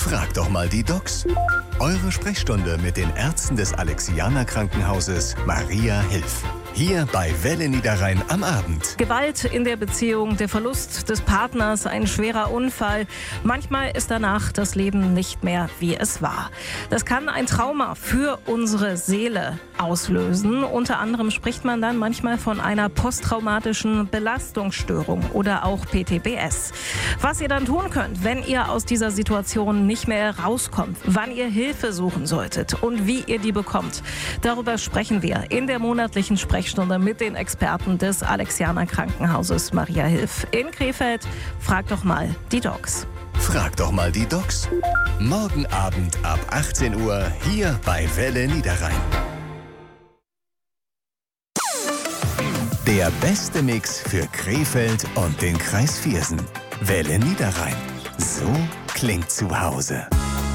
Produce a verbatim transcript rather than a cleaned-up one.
Frag doch mal die Docs. Eure Sprechstunde mit den Ärzten des Alexianer Krankenhauses Maria Hilf. Hier bei Welle Niederrhein am Abend. Gewalt in der Beziehung, der Verlust des Partners, ein schwerer Unfall. Manchmal ist danach das Leben nicht mehr, wie es war. Das kann ein Trauma für unsere Seele auslösen. Unter anderem spricht man dann manchmal von einer posttraumatischen Belastungsstörung oder auch P T B S. Was ihr dann tun könnt, wenn ihr aus dieser Situation nicht mehr rauskommt, wann ihr Hilfe suchen solltet und wie ihr die bekommt. Darüber sprechen wir in der monatlichen Sprechstunde mit den Experten des Alexianer Krankenhauses Maria Hilf in Krefeld. Frag doch mal die Docs. Frag doch mal die Docs. Morgen Abend ab achtzehn Uhr hier bei Welle Niederrhein. Der beste Mix für Krefeld und den Kreis Viersen. Welle Niederrhein. So klingt zu Hause.